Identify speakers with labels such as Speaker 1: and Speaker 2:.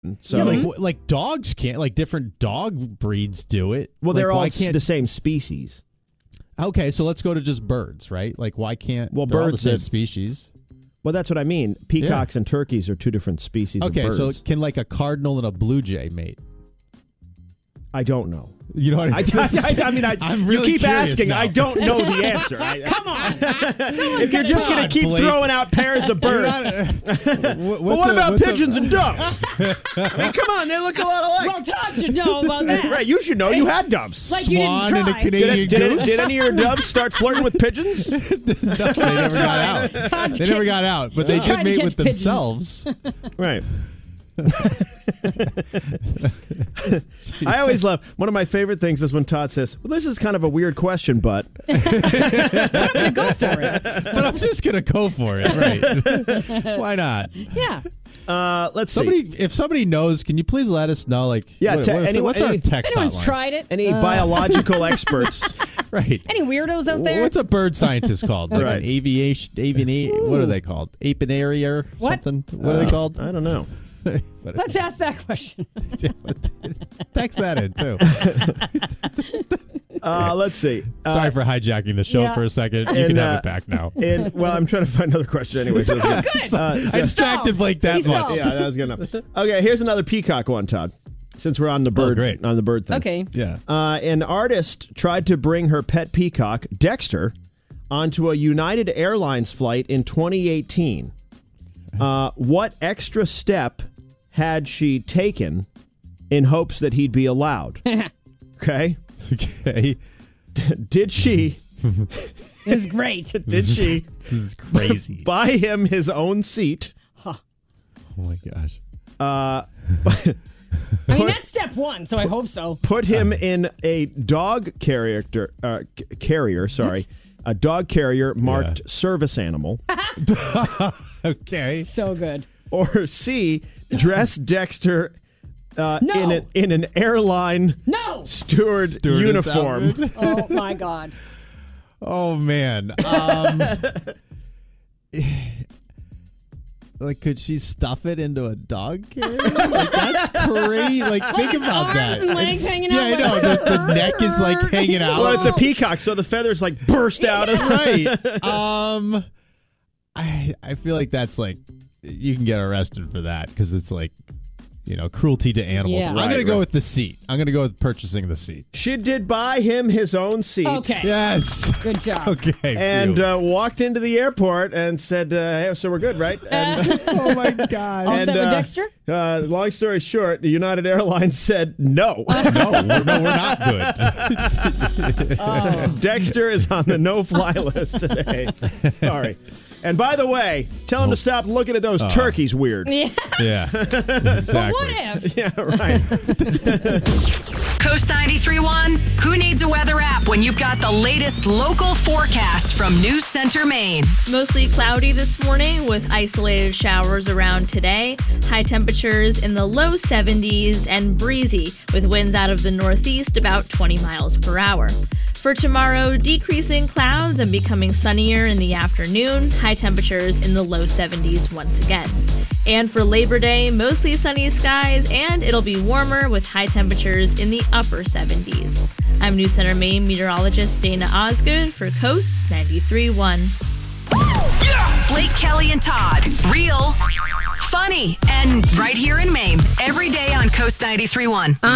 Speaker 1: So
Speaker 2: yeah, like dogs can't. Like different dog breeds do it.
Speaker 1: Well,
Speaker 2: like,
Speaker 1: they're all the same species.
Speaker 2: Okay, so let's go to just birds, right? Like, why can't?
Speaker 1: Well,
Speaker 2: they're all
Speaker 1: birds
Speaker 2: the same
Speaker 1: are-
Speaker 2: species.
Speaker 1: Well, that's what I mean. Peacocks and turkeys are two different species of birds.
Speaker 2: Okay, so can like a cardinal and a blue jay mate?
Speaker 1: I don't know.
Speaker 2: You know what I mean? I'm really
Speaker 1: you keep
Speaker 2: curious
Speaker 1: asking.
Speaker 2: now.
Speaker 1: I don't know the answer.
Speaker 3: Come on.
Speaker 1: If you're just going to keep
Speaker 2: Blake.
Speaker 1: throwing out pairs of birds. But what about pigeons and doves? I mean, come on. They look a lot alike.
Speaker 3: Well, Todd should know about that.
Speaker 1: Right, you should know. You had doves.
Speaker 3: Like you didn't
Speaker 2: Swan and a
Speaker 3: try.
Speaker 2: Canadian goose?
Speaker 1: Did any of your doves start flirting with pigeons?
Speaker 2: No, they never got out. They never got out, but they
Speaker 3: Trying
Speaker 2: did
Speaker 3: to
Speaker 2: mate
Speaker 3: catch
Speaker 2: with
Speaker 3: pigeons.
Speaker 2: themselves.
Speaker 1: Right. I always love, one of my favorite things is when Todd says, well, this is kind of a weird question, but.
Speaker 3: I'm going to go for it.
Speaker 2: But I'm just gonna go for it, right? Why not?
Speaker 3: Yeah.
Speaker 1: Let's see.
Speaker 2: If somebody knows, can you please let us know? Like,
Speaker 1: Yeah,
Speaker 2: what's our text
Speaker 3: Anyone's
Speaker 2: hotline?
Speaker 3: tried it?
Speaker 1: Any biological experts?
Speaker 2: Right.
Speaker 3: Any weirdos out there?
Speaker 2: What's a bird scientist called? Like
Speaker 1: Right.
Speaker 2: an avian, what are they called? Apiarian?
Speaker 3: What?
Speaker 2: Something? What are they called?
Speaker 1: I don't know.
Speaker 3: Let's ask that question.
Speaker 2: Text that in, too.
Speaker 1: Let's see.
Speaker 2: Sorry for hijacking the show
Speaker 3: yeah.
Speaker 2: for a second. You can have it back now.
Speaker 1: Well, I'm trying to find another question anyway. So
Speaker 3: Good.
Speaker 2: I distracted Blake that
Speaker 3: He's
Speaker 2: much.
Speaker 3: stalled.
Speaker 1: yeah, that was good enough. Okay, here's another peacock one, Todd. Since we're on the bird,
Speaker 2: great.
Speaker 1: on the bird thing.
Speaker 3: Okay.
Speaker 2: Yeah.
Speaker 1: An artist tried to bring her pet peacock, Dexter, onto a United Airlines flight in 2018. What extra step had she taken in hopes that he'd be allowed? Okay.
Speaker 2: Okay.
Speaker 1: Did she?
Speaker 3: It's great.
Speaker 1: Did she
Speaker 2: This is crazy.
Speaker 1: buy him his own seat?
Speaker 2: Oh, my gosh.
Speaker 3: I mean, that's step one, so I hope so.
Speaker 1: Put him in a dog carrier. Sorry, a dog carrier marked service animal.
Speaker 2: Okay.
Speaker 3: So good.
Speaker 1: Or C, dress Dexter in an airline
Speaker 3: No.
Speaker 1: stewardess uniform.
Speaker 2: outfit.
Speaker 3: Oh, my God.
Speaker 2: Oh, man. Like, could she stuff it into a dog carrier? Like, that's crazy. Like, think about
Speaker 3: arms
Speaker 2: that.
Speaker 3: and legs hanging out
Speaker 2: Yeah, I know.
Speaker 3: like-
Speaker 2: The neck is, like, hanging out.
Speaker 1: Well, it's a peacock, so the feathers like burst out.
Speaker 2: Right. I feel like that's like, you can get arrested for that because it's like, cruelty to animals.
Speaker 3: Yeah.
Speaker 2: I'm
Speaker 1: Right,
Speaker 2: going to go
Speaker 1: right.
Speaker 2: with the seat. I'm going to go with purchasing the seat.
Speaker 1: She did buy him his own seat.
Speaker 3: Okay.
Speaker 2: Yes.
Speaker 3: Good job.
Speaker 2: Okay.
Speaker 1: And
Speaker 2: phew.
Speaker 1: walked into the airport and said, hey, so we're good, right? And,
Speaker 2: oh my God.
Speaker 3: All set with Dexter?
Speaker 1: long story short, United Airlines said no.
Speaker 2: No, we're not good.
Speaker 1: Dexter is on the no-fly list today. Sorry. And by the way, tell him to stop looking at those turkeys weird.
Speaker 3: Yeah.
Speaker 2: Yeah. Exactly.
Speaker 3: What if?
Speaker 1: Yeah, right.
Speaker 4: Coast 93.1, who needs a weather app when you've got the latest local forecast from News Center, Maine?
Speaker 5: Mostly cloudy this morning with isolated showers around today. High temperatures in the low 70s and breezy with winds out of the northeast about 20 miles per hour. For tomorrow, decreasing clouds and becoming sunnier in the afternoon. High temperatures in the low 70s once again. And for Labor Day, mostly sunny skies and it'll be warmer with high temperatures in the upper 70s. I'm News Center Maine meteorologist Dana Osgood for Coast 93.1.
Speaker 4: Blake, Kelly, and Todd. Real, funny, and right here in Maine. Every day on Coast 93.1.